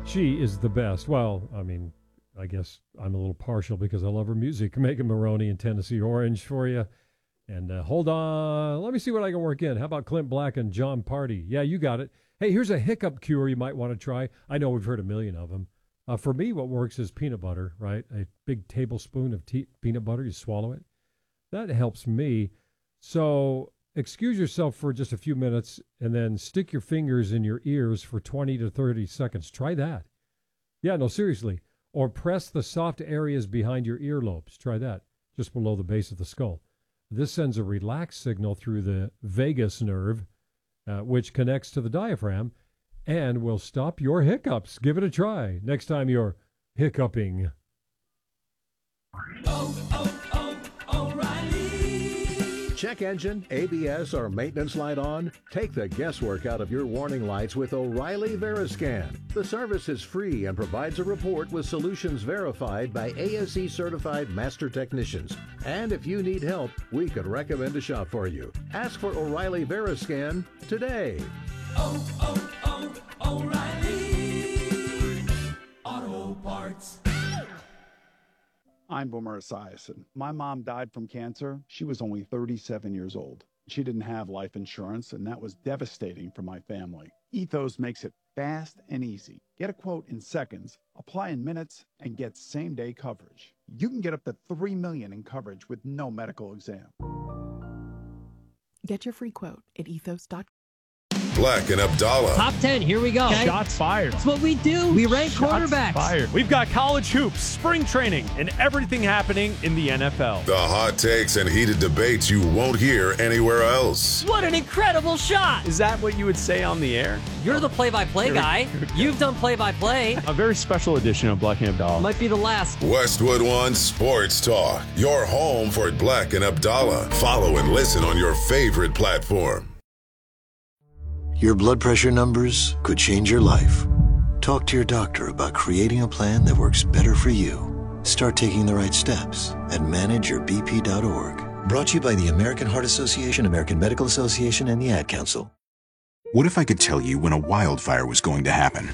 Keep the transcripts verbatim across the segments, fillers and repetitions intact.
She is the best. Well, I mean, I guess I'm a little partial because I love her music. Megan Maroney and Tennessee Orange for you. And uh, hold on. Let me see what I can work in. How about Clint Black and John Party? Yeah, you got it. Hey, here's a hiccup cure you might want to try. I know we've heard a million of them. Uh, for me, what works is peanut butter, right? A big tablespoon of tea, peanut butter, you swallow it. That helps me. So excuse yourself for just a few minutes and then stick your fingers in your ears for twenty to thirty seconds. Try that. Yeah, no, seriously. Or press the soft areas behind your earlobes. Try that, just below the base of the skull. This sends a relaxed signal through the vagus nerve, uh, which connects to the diaphragm, and will stop your hiccups. Give it a try next time you're hiccuping. Oh, oh, oh, O'Reilly. Check engine, A B S, or maintenance light on? Take the guesswork out of your warning lights with O'Reilly Veriscan. The service is free and provides a report with solutions verified by A S E certified master technicians. And if you need help, we could recommend a shop for you. Ask for O'Reilly Veriscan today. Oh, oh, oh, O'Reilly Auto Parts. I'm Boomer Esiason. My mom died from cancer. She was only thirty-seven years old. She didn't have life insurance, and that was devastating for my family. Ethos makes it fast and easy. Get a quote in seconds, apply in minutes, and get same-day coverage. You can get up to three million dollars in coverage with no medical exam. Get your free quote at ethos dot com. Black and Abdallah. Top ten, here we go. Okay. Shots fired. That's what we do. We rank Shots quarterbacks. Fired. We've got college hoops, spring training, and everything happening in the N F L. The hot takes and heated debates you won't hear anywhere else. What an incredible shot. Is that what you would say on the air? You're the play-by-play guy. You've done play-by-play. A very special edition of Black and Abdallah. Might be the last. Westwood One Sports Talk. Your home for Black and Abdallah. Follow and listen on your favorite platform. Your blood pressure numbers could change your life. Talk to your doctor about creating a plan that works better for you. Start taking the right steps at manage your b p dot org. Brought to you by the American Heart Association, American Medical Association, and the Ad Council. What if I could tell you when a wildfire was going to happen?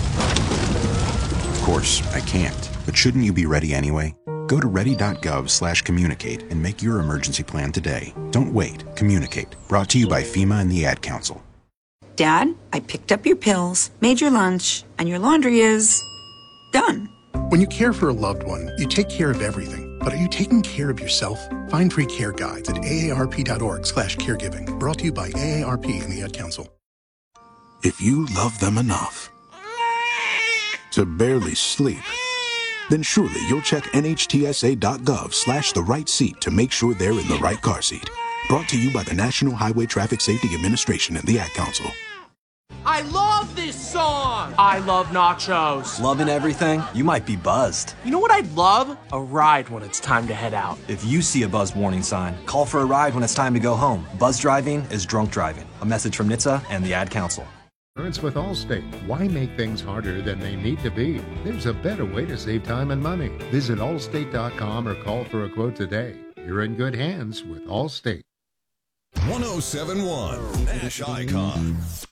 Of course, I can't. But shouldn't you be ready anyway? Go to ready.gov slash communicate and make your emergency plan today. Don't wait. Communicate. Brought to you by FEMA and the Ad Council. Dad, I picked up your pills, made your lunch, and your laundry is done. When you care for a loved one, you take care of everything. But are you taking care of yourself? Find free care guides at A A R P dot org slash caregiving. Brought to you by A A R P and the Ad Council. If you love them enough to barely sleep, then surely you'll check N H T S A dot gov slash the right seat to make sure they're in the right car seat. Brought to you by the National Highway Traffic Safety Administration and the Ad Council. I love this song! I love nachos. Loving everything? You might be buzzed. You know what I'd love? A ride when it's time to head out. If you see a buzz warning sign, call for a ride when it's time to go home. Buzz driving is drunk driving. A message from N H T S A and the Ad Council. Insurance with Allstate. Why make things harder than they need to be? There's a better way to save time and money. Visit allstate dot com or call for a quote today. You're in good hands with Allstate. one oh seven point one Nash Icon.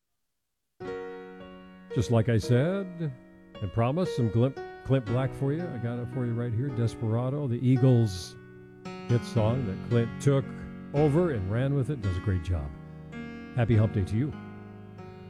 Just like I said and promised, some Clint, Clint Black for you. I got it for you right here. Desperado, the Eagles hit song that Clint took over and ran with it. Does a great job. Happy Hump Day to you.